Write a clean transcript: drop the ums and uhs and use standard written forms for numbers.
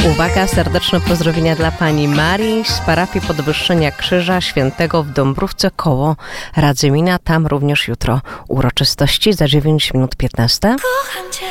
Uwaga, serdeczne pozdrowienia dla pani Marii z parafii Podwyższenia Krzyża Świętego w Dąbrówce koło Radzymina. Tam również jutro uroczystości za 9 minut 15.